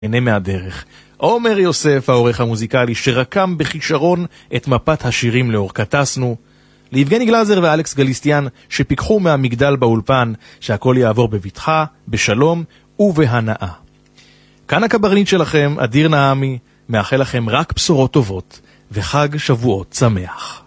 הנה מהדרך. עומר יוסף, העורך המוזיקלי, שרקם בכישרון את מפת השירים לאור קטסנו. ליבגני גלזר ואלכס גליסטיאן, שפיקחו מהמגדל באולפן, שהכל יעבור בבטחה, בשלום ובהנאה. כאן הקברניט שלכם, אדיר נעמי, מאחל לכם רק בשורות טובות, וחג שבועות שמח.